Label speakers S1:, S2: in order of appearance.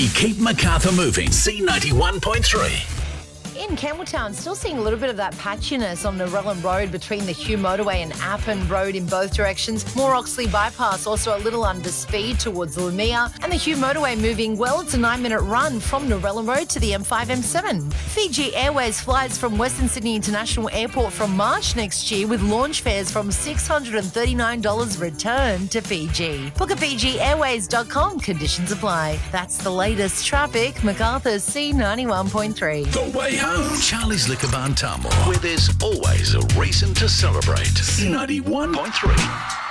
S1: We keep Macarthur moving. C91.3.
S2: In Campbelltown, still seeing a little bit of that patchiness on Narellan Road between the Hugh Motorway and Appin Road in both directions. More Oxley Bypass, also a little under speed towards Lumia. And the Hugh Motorway moving well. It's a 9-minute run from Narellan Road to the M5-M7. Fiji Airways flies from Western Sydney International Airport from March next year with launch fares from $639 return to Fiji. Book at FijiAirways.com. Conditions apply. That's the latest traffic. Macarthur C91.3.
S1: The way home. Charlie's Liquor Barn Tamworth, where there's always a reason to celebrate. C91.3.